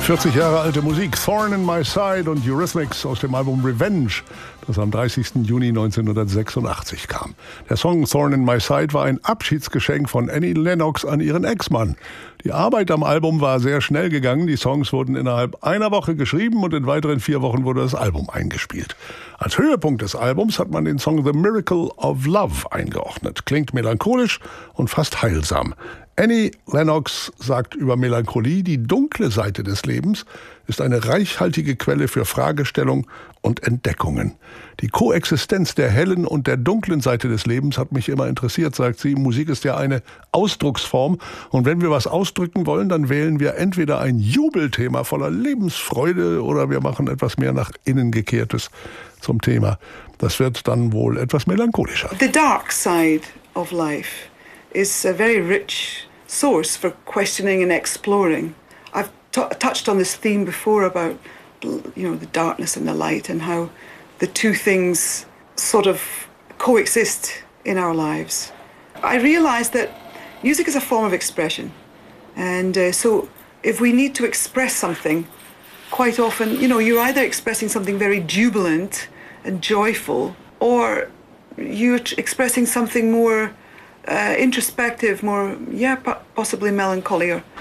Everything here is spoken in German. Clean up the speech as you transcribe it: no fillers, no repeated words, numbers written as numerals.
40 Jahre alte Musik, Thorn in My Side und Eurythmics aus dem Album Revenge, das am 30. Juni 1986 kam. Der Song Thorn in My Side war ein Abschiedsgeschenk von Annie Lennox an ihren Ex-Mann. Die Arbeit am Album war sehr schnell gegangen. Die Songs wurden innerhalb einer Woche geschrieben und in weiteren 4 Wochen wurde das Album eingespielt. Als Höhepunkt des Albums hat man den Song The Miracle of Love eingeordnet. Klingt melancholisch und fast heilsam. Annie Lennox sagt über Melancholie, die dunkle Seite des Lebens ist eine reichhaltige Quelle für Fragestellung und Entdeckungen. Die Koexistenz der hellen und der dunklen Seite des Lebens hat mich immer interessiert, sagt sie. Musik ist ja eine Ausdrucksform und wenn wir was ausdrücken wollen, dann wählen wir entweder ein Jubelthema voller Lebensfreude oder wir machen etwas mehr nach innen gekehrtes zum Thema. Das wird dann wohl etwas melancholischer. The dark side of life is a very rich source for questioning and exploring. I've touched on this theme before about, the darkness and the light and how the two things sort of coexist in our lives. I realized that music is a form of expression. And so if we need to express something, quite often, you're either expressing something very jubilant and joyful, or you're expressing something more introspective, more, possibly melancholy or